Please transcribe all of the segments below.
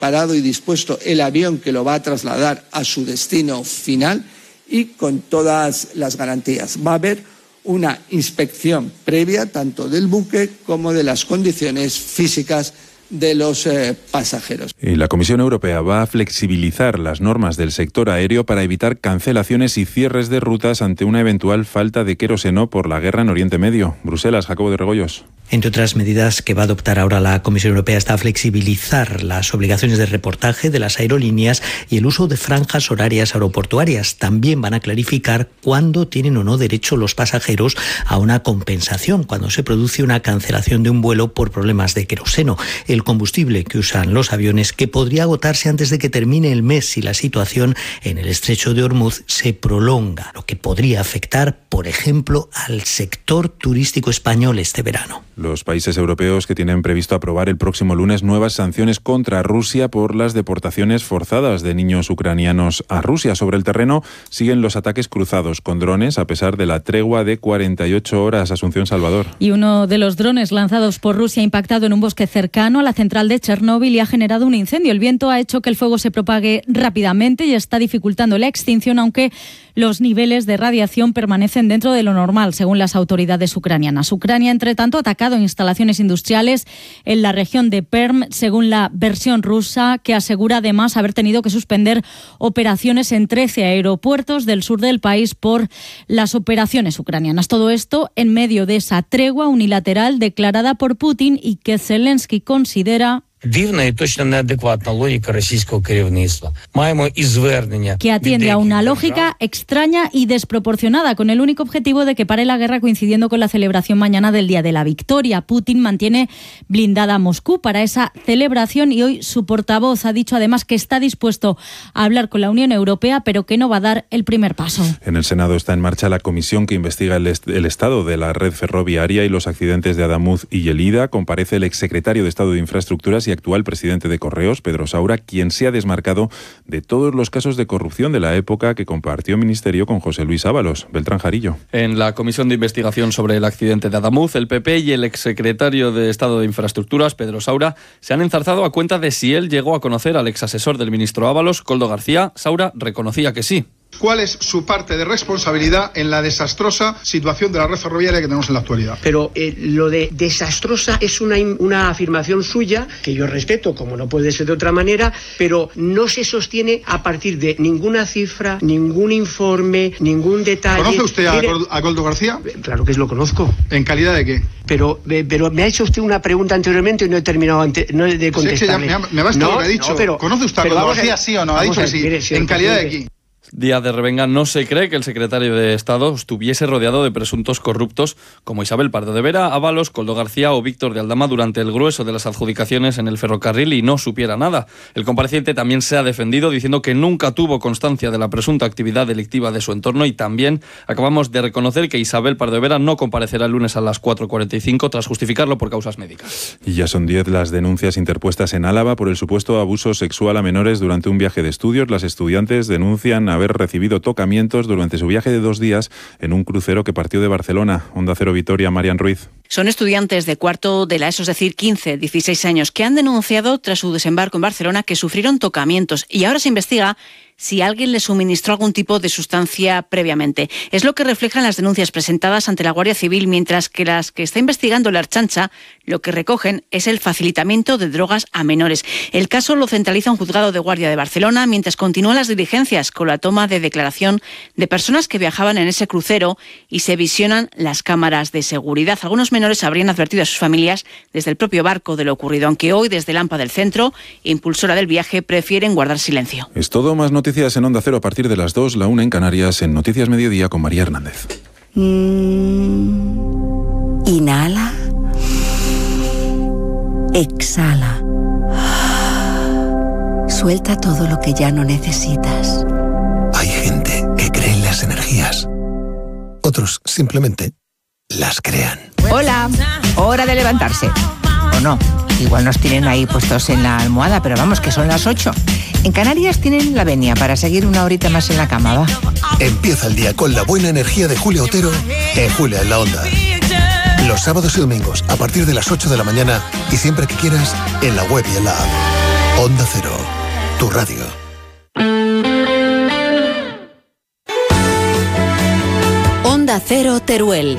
parado y dispuesto el avión que lo va a trasladar a su destino final y con todas las garantías. Va a haber una inspección previa tanto del buque como de las condiciones físicas de los pasajeros. Y la Comisión Europea va a flexibilizar las normas del sector aéreo para evitar cancelaciones y cierres de rutas ante una eventual falta de queroseno por la guerra en Oriente Medio. Bruselas, Jacobo de Regoyos. Entre otras medidas que va a adoptar ahora la Comisión Europea está flexibilizar las obligaciones de reportaje de las aerolíneas y el uso de franjas horarias aeroportuarias. También van a clarificar cuándo tienen o no derecho los pasajeros a una compensación cuando se produce una cancelación de un vuelo por problemas de queroseno, el combustible que usan los aviones, que podría agotarse antes de que termine el mes si la situación en el estrecho de Hormuz se prolonga, lo que podría afectar, por ejemplo, al sector turístico español este verano. Los países europeos que tienen previsto aprobar el próximo lunes nuevas sanciones contra Rusia por las deportaciones forzadas de niños ucranianos a Rusia. Sobre el terreno siguen los ataques cruzados con drones a pesar de la tregua de 48 horas. Asunción Salvador. Y uno de los drones lanzados por Rusia ha impactado en un bosque cercano a la central de Chernóbil y ha generado un incendio. El viento ha hecho que el fuego se propague rápidamente y está dificultando la extinción, aunque los niveles de radiación permanecen dentro de lo normal, según las autoridades ucranianas. Ucrania, entre tanto, ha atacado instalaciones industriales en la región de Perm, según la versión rusa, que asegura además haber tenido que suspender operaciones en 13 aeropuertos del sur del país por las operaciones ucranianas. Todo esto en medio de esa tregua unilateral declarada por Putin y que Zelensky considera que atiende a una lógica extraña y desproporcionada, con el único objetivo de que pare la guerra coincidiendo con la celebración mañana del Día de la Victoria. Putin mantiene blindada a Moscú para esa celebración y hoy su portavoz ha dicho además que está dispuesto a hablar con la Unión Europea, pero que no va a dar el primer paso. En el Senado está en marcha la comisión que investiga el estado de la red ferroviaria y los accidentes de Adamuz y Lleida. Comparece el exsecretario de Estado de Infraestructuras y actual presidente de Correos, Pedro Saura, quien se ha desmarcado de todos los casos de corrupción de la época que compartió ministerio con José Luis Ábalos. Beltrán Jarillo. En la comisión de investigación sobre el accidente de Adamuz, el PP y el exsecretario de Estado de Infraestructuras, Pedro Saura, se han enzarzado a cuenta de si él llegó a conocer al exasesor del ministro Ábalos, Koldo García. Saura reconocía que sí. ¿Cuál es su parte de responsabilidad en la desastrosa situación de la red ferroviaria que tenemos en la actualidad? Pero lo de desastrosa es una afirmación suya, que yo respeto, como no puede ser de otra manera, pero no se sostiene a partir de ninguna cifra, ningún informe, ningún detalle. ¿Conoce usted a Koldo García? Claro que lo conozco. ¿En calidad de qué? Pero me ha hecho usted una pregunta anteriormente y no he terminado de contestarle. Sí, es que me basta lo que ha dicho. Pero, ¿conoce usted a Koldo García, sí o no? Ha dicho que sí. Mire, ¿en calidad de qué? Día de revenga, no se cree que el secretario de Estado estuviese rodeado de presuntos corruptos como Isabel Pardo de Vera, Ábalos, Koldo García o Víctor de Aldama durante el grueso de las adjudicaciones en el ferrocarril y no supiera nada. El compareciente también se ha defendido diciendo que nunca tuvo constancia de la presunta actividad delictiva de su entorno y también acabamos de reconocer que Isabel Pardo de Vera no comparecerá el lunes a las 4:45 tras justificarlo por causas médicas. Y ya son 10 las denuncias interpuestas en Álava por el supuesto abuso sexual a menores durante un viaje de estudios. Las estudiantes denuncian haber recibido tocamientos durante su viaje de 2 días en un crucero que partió de Barcelona. Onda Cero Vitoria, Marian Ruiz. Son estudiantes de cuarto de la ESO, es decir, 15, 16 años, que han denunciado tras su desembarco en Barcelona que sufrieron tocamientos y ahora se investiga si alguien les suministró algún tipo de sustancia previamente. Es lo que reflejan las denuncias presentadas ante la Guardia Civil, mientras que las que está investigando la Ertzaintza lo que recogen es el facilitamiento de drogas a menores. El caso lo centraliza un juzgado de guardia de Barcelona, mientras continúan las diligencias con la toma de declaración de personas que viajaban en ese crucero y se visionan las cámaras de seguridad. Algunos menores habrían advertido a sus familias desde el propio barco de lo ocurrido, aunque hoy desde el AMPA del Centro, impulsora del viaje, prefieren guardar silencio. Es todo, más noticias en Onda Cero a partir de las 2, la 1 en Canarias, en Noticias Mediodía con María Hernández. Inhala. Exhala. Suelta todo lo que ya no necesitas. Hay gente que cree en las energías. Otros simplemente las crean. Hola, hora de levantarse. ¿O no? Igual nos tienen ahí puestos en la almohada, pero vamos, que son las 8. En Canarias tienen la venia para seguir una horita más en la cama, ¿va? Empieza el día con la buena energía de Julia Otero en Julia en la Onda. Los sábados y domingos a partir de las 8 de la mañana y siempre que quieras en la web y en la app. Onda Cero, tu radio. Onda Cero Teruel.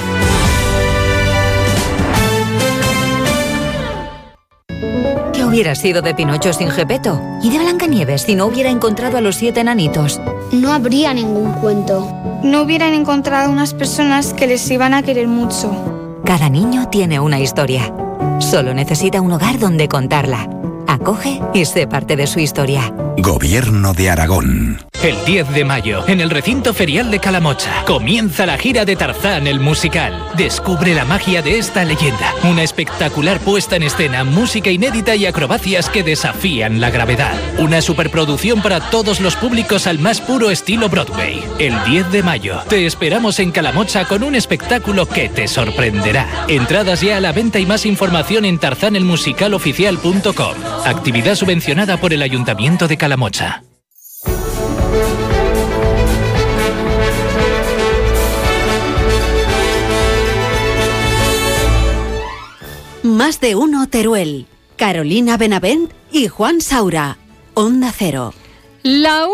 ¿Qué hubiera sido de Pinocho sin Gepetto? ¿Y de Blancanieves si no hubiera encontrado a los 7 enanitos? No habría ningún cuento. No hubieran encontrado unas personas que les iban a querer mucho. Cada niño tiene una historia. Solo necesita un hogar donde contarla. Acoge y sé parte de su historia. Gobierno de Aragón. El 10 de mayo, en el recinto ferial de Calamocha, comienza la gira de Tarzán el musical. Descubre la magia de esta leyenda. Una espectacular puesta en escena, música inédita y acrobacias que desafían la gravedad. Una superproducción para todos los públicos al más puro estilo Broadway. El 10 de mayo, te esperamos en Calamocha con un espectáculo que te sorprenderá. Entradas ya a la venta y más información en tarzanelmusicaloficial.com. Actividad subvencionada por el Ayuntamiento de Calamocha. Más de uno Teruel. Carolina Benavent y Juan Saura. Onda Cero. La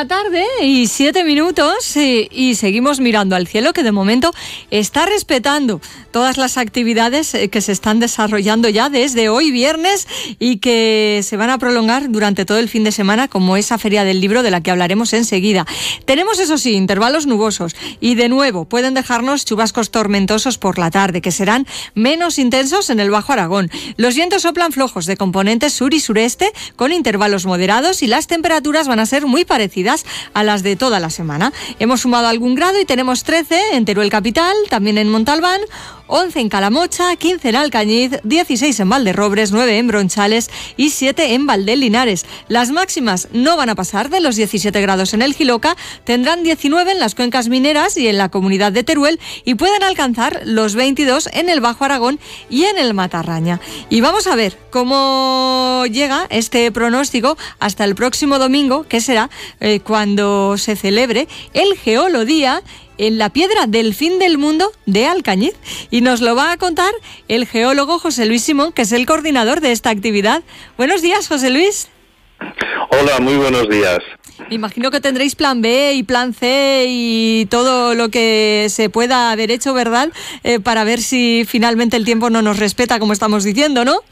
1:07 y seguimos mirando al cielo, que de momento está respetando todas las actividades que se están desarrollando ya desde hoy viernes y que se van a prolongar durante todo el fin de semana, como esa Feria del Libro de la que hablaremos enseguida. Tenemos, eso sí, intervalos nubosos y de nuevo pueden dejarnos chubascos tormentosos por la tarde, que serán menos intensos en el Bajo Aragón. Los vientos soplan flojos de componente sur y sureste con intervalos moderados y las temperaturas van a ser muy parecidas a las de toda la semana. Hemos sumado algún grado y tenemos 13 en Teruel capital, también en Montalbán, 11 en Calamocha, 15 en Alcañiz, 16 en Valderrobres, 9 en Bronchales y 7 en Valdelinares. Las máximas no van a pasar de los 17 grados en el Jiloca, tendrán 19 en las cuencas mineras y en la comunidad de Teruel y pueden alcanzar los 22 en el Bajo Aragón y en el Matarraña. Y vamos a ver cómo llega este pronóstico hasta el próximo domingo, que será cuando se celebre el Geolodía en la Piedra del Fin del Mundo de Alcañiz. Y nos lo va a contar el geólogo José Luis Simón, que es el coordinador de esta actividad. Buenos días, José Luis. Hola, muy buenos días. Me imagino que tendréis plan B y plan C y todo lo que se pueda haber hecho, ¿verdad? Para ver si finalmente el tiempo no nos respeta, como estamos diciendo, ¿no?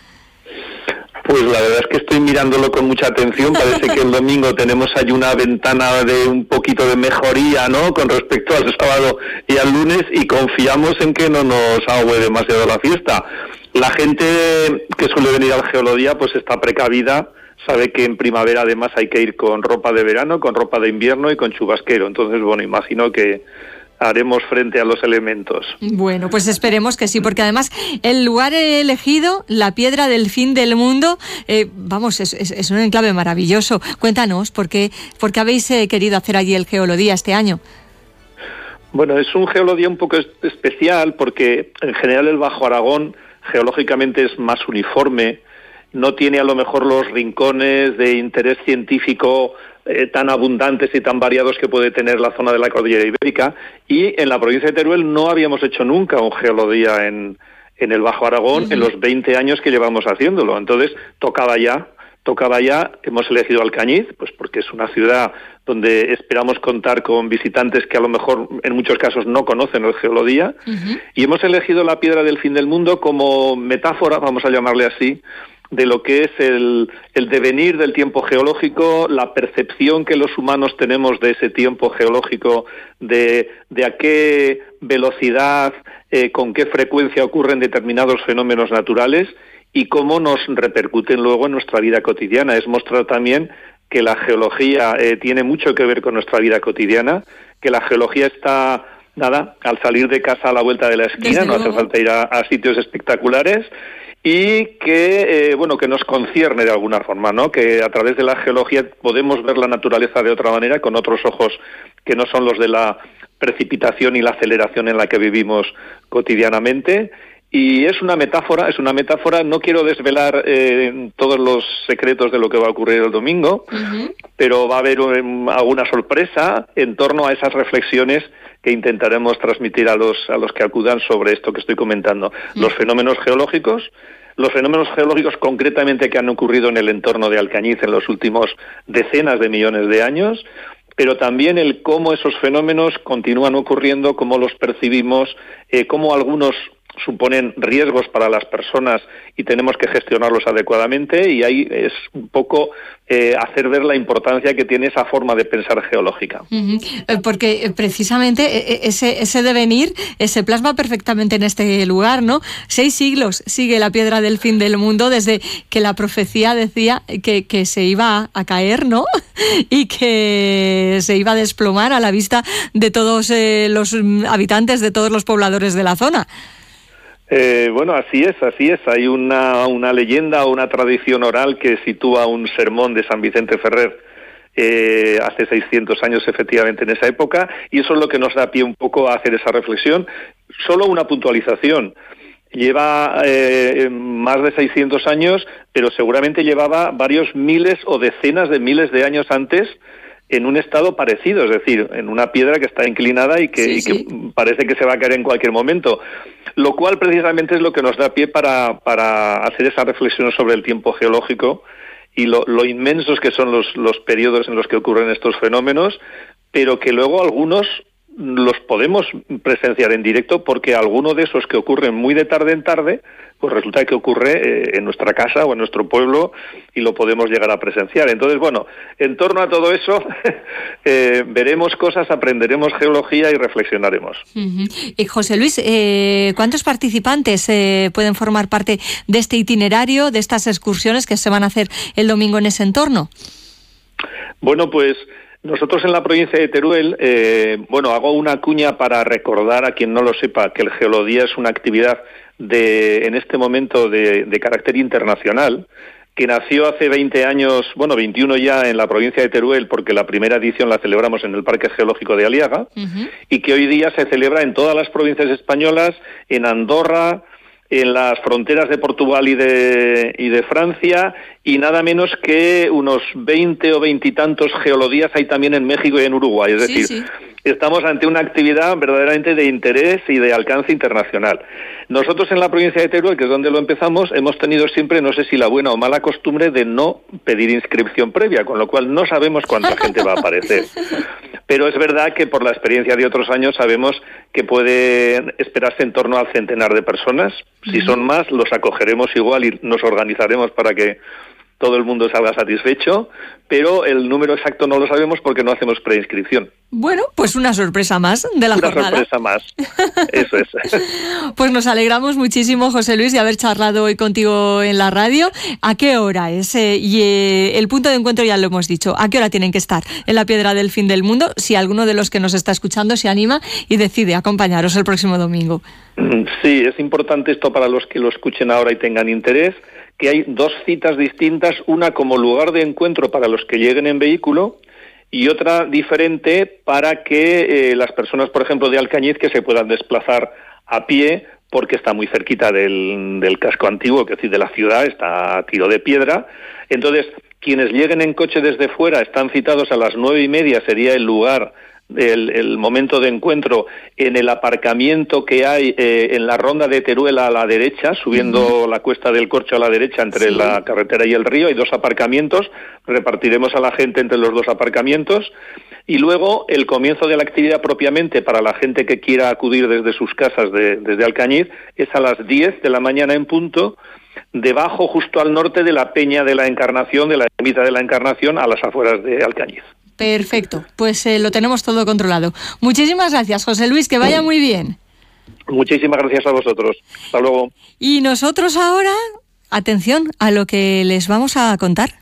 Pues la verdad es que estoy mirándolo con mucha atención. Parece que el domingo tenemos ahí una ventana de un poquito de mejoría, ¿no?, con respecto al sábado y al lunes, y confiamos en que no nos ahogue demasiado la fiesta. La gente que suele venir al Geolodía pues está precavida, sabe que en primavera además hay que ir con ropa de verano, con ropa de invierno y con chubasquero. Entonces, bueno, imagino que haremos frente a los elementos. Bueno, pues esperemos que sí, porque además el lugar elegido, la Piedra del Fin del Mundo, es un enclave maravilloso. Cuéntanos, ¿por qué habéis querido hacer allí el Geolodía este año? Bueno, es un Geolodía un poco especial porque en general el Bajo Aragón geológicamente es más uniforme, no tiene a lo mejor los rincones de interés científico tan abundantes y tan variados que puede tener la zona de la cordillera ibérica, y en la provincia de Teruel no habíamos hecho nunca un Geolodía en el Bajo Aragón en los 20 años que llevamos haciéndolo. Entonces tocaba ya. Hemos elegido Alcañiz pues porque es una ciudad donde esperamos contar con visitantes que a lo mejor en muchos casos no conocen el Geolodía, y hemos elegido la Piedra del Fin del Mundo como metáfora, vamos a llamarle así, de lo que es el devenir del tiempo geológico, la percepción que los humanos tenemos de ese tiempo geológico, de a qué velocidad, con qué frecuencia ocurren determinados fenómenos naturales y cómo nos repercuten luego en nuestra vida cotidiana. Es mostrar también que la geología tiene mucho que ver con nuestra vida cotidiana, que la geología está, al salir de casa a la vuelta de la esquina, no hace falta ir a sitios espectaculares, y que que nos concierne de alguna forma, ¿no? Que a través de la geología podemos ver la naturaleza de otra manera, con otros ojos que no son los de la precipitación y la aceleración en la que vivimos cotidianamente. Y es una metáfora, no quiero desvelar todos los secretos de lo que va a ocurrir el domingo, pero va a haber alguna sorpresa en torno a esas reflexiones que intentaremos transmitir a los que acudan sobre esto que estoy comentando. Los fenómenos geológicos, los fenómenos geológicos concretamente que han ocurrido en el entorno de Alcañiz en los últimos decenas de millones de años, pero también el cómo esos fenómenos continúan ocurriendo, cómo los percibimos, cómo algunos suponen riesgos para las personas y tenemos que gestionarlos adecuadamente, y ahí es un poco hacer ver la importancia que tiene esa forma de pensar geológica. Porque precisamente ese devenir se plasma perfectamente en este lugar, ¿no? 6 siglos sigue la piedra del fin del mundo desde que la profecía decía que se iba a caer, ¿no? Y que se iba a desplomar a la vista de todos los habitantes, de todos los pobladores de la zona. Bueno, así es. Hay una leyenda o una tradición oral que sitúa un sermón de San Vicente Ferrer hace 600 años, efectivamente, en esa época, y eso es lo que nos da pie un poco a hacer esa reflexión. Solo una puntualización. Lleva más de 600 años, pero seguramente llevaba varios miles o decenas de miles de años antes en un estado parecido, es decir, en una piedra que está inclinada y que parece que se va a caer en cualquier momento, lo cual precisamente es lo que nos da pie para hacer esa reflexión sobre el tiempo geológico y lo inmensos que son los periodos en los que ocurren estos fenómenos, pero que luego algunos los podemos presenciar en directo, porque alguno de esos que ocurren muy de tarde en tarde, pues resulta que ocurre en nuestra casa o en nuestro pueblo y lo podemos llegar a presenciar. Entonces, bueno, en torno a todo eso veremos cosas, aprenderemos geología y reflexionaremos. Y José Luis, ¿cuántos participantes pueden formar parte de este itinerario, de estas excursiones que se van a hacer el domingo en ese entorno? Bueno, pues nosotros en la provincia de Teruel, hago una cuña para recordar a quien no lo sepa que el Geolodía es una actividad en este momento de carácter internacional, que nació hace 20 años, 21 ya en la provincia de Teruel, porque la primera edición la celebramos en el Parque Geológico de Aliaga, y que hoy día se celebra en todas las provincias españolas, en Andorra, en las fronteras de Portugal y de Francia, y nada menos que unos 20 o 20 y tantos geolodías hay también en México y en Uruguay. Es decir, estamos ante una actividad verdaderamente de interés y de alcance internacional. Nosotros en la provincia de Teruel, que es donde lo empezamos, hemos tenido siempre, no sé si la buena o mala costumbre, de no pedir inscripción previa, con lo cual no sabemos cuánta gente va a aparecer. Pero es verdad que por la experiencia de otros años sabemos que puede esperarse en torno al centenar de personas. Si son más, los acogeremos igual y nos organizaremos para que todo el mundo salga satisfecho, pero el número exacto no lo sabemos porque no hacemos preinscripción. Bueno, pues una sorpresa más de la jornada. Una sorpresa más, eso es. Pues nos alegramos muchísimo, José Luis, de haber charlado hoy contigo en la radio. ¿A qué hora es? Y el punto de encuentro ya lo hemos dicho. ¿A qué hora tienen que estar en la Piedra del Fin del Mundo? Si alguno de los que nos está escuchando se anima y decide acompañaros el próximo domingo. Sí, es importante esto para los que lo escuchen ahora y tengan interés, que hay 2 citas distintas, una como lugar de encuentro para los que lleguen en vehículo y otra diferente para que las personas, por ejemplo, de Alcañiz, que se puedan desplazar a pie porque está muy cerquita del casco antiguo, que es decir, de la ciudad, está a tiro de piedra. Entonces, quienes lleguen en coche desde fuera están citados a las 9:30, sería el lugar, el momento de encuentro, en el aparcamiento que hay en la ronda de Teruel a la derecha, subiendo la cuesta del Corcho a la derecha entre la carretera y el río. Hay 2 aparcamientos, repartiremos a la gente entre los 2 aparcamientos, y luego el comienzo de la actividad propiamente para la gente que quiera acudir desde sus casas desde Alcañiz es a las 10 de la mañana en punto, debajo, justo al norte de la Peña de la Encarnación, de la ermita de la Encarnación, a las afueras de Alcañiz. Perfecto, pues lo tenemos todo controlado. Muchísimas gracias, José Luis, que vaya muy bien. Muchísimas gracias a vosotros. Hasta luego. Y nosotros ahora, atención a lo que les vamos a contar.